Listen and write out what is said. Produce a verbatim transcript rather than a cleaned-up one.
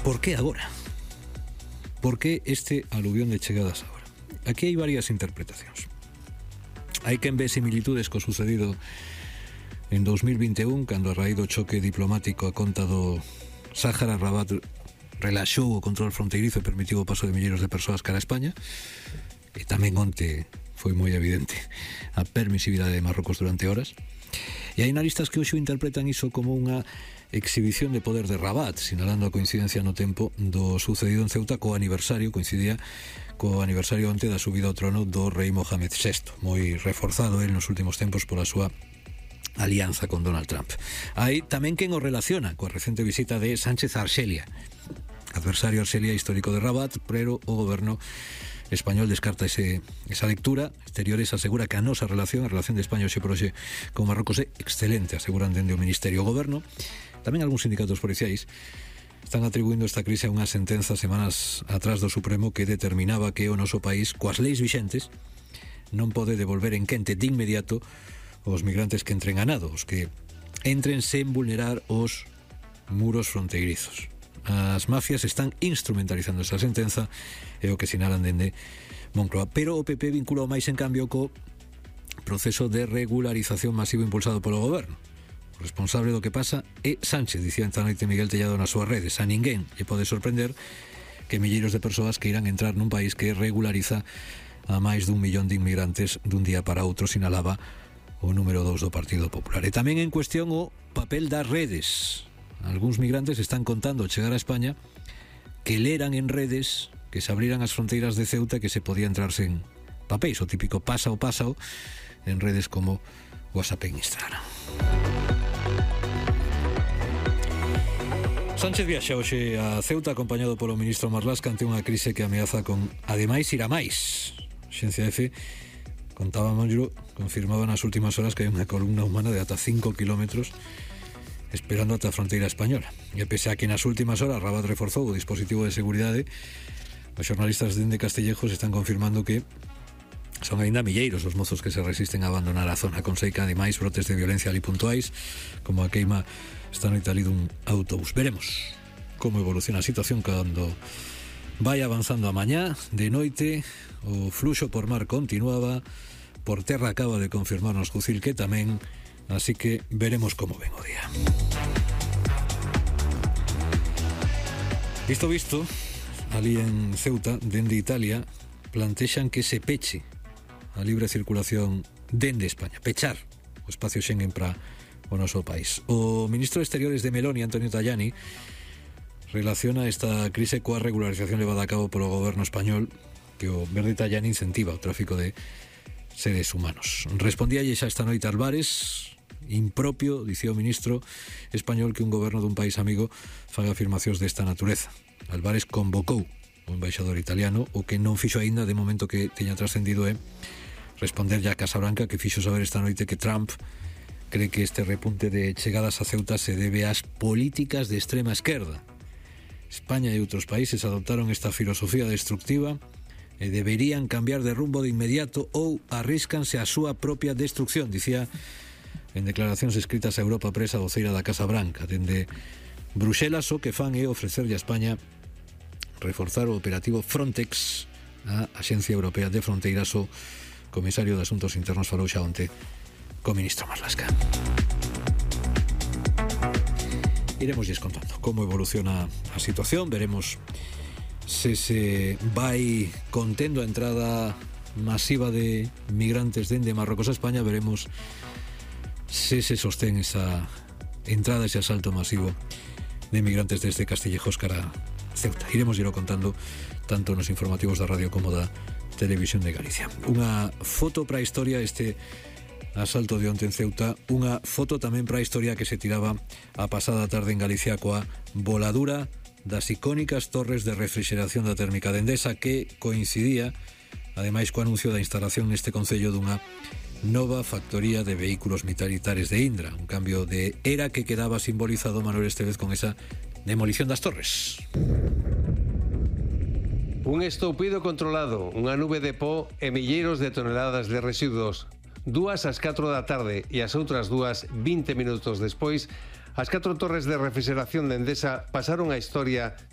por qué agora? Por que este aluvión de chegadas agora? Aquí hai varias interpretacións. Hai quen ve similitudes co sucedido en dos mil vinte e un, cando a raíz do choque diplomático a conta do Sáhara, Rabat relaxou o control fronteirizo e permitiu o paso de milleiros de persoas cara a España, e tamén onte foi moi evidente a permisividade de Marrocos durante horas. E hai analistas que hoxe interpretan iso como unha exhibición de poder de Rabat, sinalando a coincidencia no tempo do sucedido en Ceuta co aniversario, coincidía co aniversario onte da subida ao trono do rei Mohamed sexto, moi reforzado el nos últimos tempos pola súa alianza con Donald Trump. Hai tamén quen o relaciona coa recente visita de Sánchez a Arxelia, adversario Arxelia histórico de Rabat, pero o goberno español descarta ese, esa lectura. Exteriores asegura que a nosa relación, a relación de España hoxe por hoxe con Marrocos, é excelente, aseguran dende o Ministerio. O goberno, tamén algúns sindicatos policiais, están atribuindo esta crise a unha sentenza semanas atrás do Supremo que determinaba que o noso país, coas leis vixentes, non pode devolver en quente de inmediato os migrantes que entren a nado, os que entren sen vulnerar os muros fronteirizos. As mafias están instrumentalizando esa sentenza, é o que sinalan dende Moncloa, pero o P P vincula máis en cambio co proceso de regularización masivo impulsado polo goberno. O responsable do que pasa é Sánchez, dicía esta noite Miguel Tellado nas súas redes. A ninguén lle pode sorprender que milleiros de persoas que irán entrar nun país que regulariza a máis dun millón de inmigrantes dun día para outro, sinalaba o número dous do Partido Popular. E tamén en cuestión o papel das redes. Algúns migrantes están contando ao chegar a España que leran en redes que se abriran as fronteiras de Ceuta, que se podía entrar sen papéis, o típico pasa o pasa en redes como WhatsApp e Instagram. Sánchez viaxa hoxe a Ceuta acompañado polo ministro Marlaska ante unha crise que ameaza con, ademais, ir a máis. Xencia F contaba Manjuro, confirmaba nas últimas horas que hai unha columna humana de ata cinco kilómetros esperando ata a fronteira española. E pese a que nas últimas horas Rabat reforzou o dispositivo de seguridade, os xornalistas dende Castillejos están confirmando que son aínda milleiros os mozos que se resisten a abandonar a zona, con seica ademais brotes de violencia ali puntuais, como a queima esta noite ali dun autobús. Veremos como evoluciona a situación cando vai avanzando a mañá. De noite o fluxo por mar continuaba, por terra acaba de confirmarnos Jucil que tamén, así que veremos como ven o día. Visto visto, ali en Ceuta, dende Italia, plantexan que se peche a libre circulación dende España, pechar o espacio Schengen para o noso país. O ministro de Exteriores de Meloni, Antonio Tajani, relaciona esta crise coa regularización levada a cabo polo goberno español, que o verde Tajani incentiva o tráfico de seres humanos. Respondíalle xa esta noite Álvarez, impropio, dicía o ministro español, que un goberno dun país amigo faga afirmacións desta natureza. Álvarez convocou o embaixador italiano, o que non fixo aínda de momento que teña trascendido é responderlle a Casa Branca, que fixo saber esta noite que Trump cree que este repunte de chegadas a Ceuta se debe ás políticas de extrema esquerda. España e outros países adoptaron esta filosofía destructiva e deberían cambiar de rumbo de inmediato ou arríscanse a súa propia destrucción, dicía en declaracións escritas a Europa Press a voceira da Casa Branca. Dende Bruxelas o que fan é ofrecerlle a España reforzar o operativo Frontex, a Axencia Europea de Fronteiras. O comisario de Asuntos Internos falou xa onte co ministro Marlaska. Iremos lles contando como evoluciona a situación, veremos se se vai contendo a entrada masiva de migrantes dende Marrocos a España, veremos se se sostén esa entrada, ese asalto masivo de migrantes desde Castillejos cara Ceuta. Iremos irlo contando tanto nos informativos da radio como da Televisión de Galicia. Unha foto para a historia este asalto de onte en Ceuta, unha foto tamén para a historia que se tiraba a pasada tarde en Galicia coa voladura das icónicas torres de refrigeración da térmica de Endesa, que coincidía ademais co anuncio da instalación neste concello dunha nova factoría de vehículos militares de Indra, un cambio de era que quedaba simbolizado, Manuel Estevez, con esa demolición das torres. Un estoupido controlado, unha nube de pó e milleiros de toneladas de residuos. Dúas ás catro da tarde e as outras dúas vinte minutos despois, as catro torres de refrigeración de Endesa pasaron a historia